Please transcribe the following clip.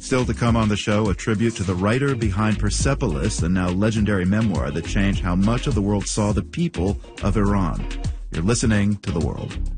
Still to come on the show, a tribute to the writer behind Persepolis, a now legendary memoir that changed how much of the world saw the people of Iran. You're listening to The World.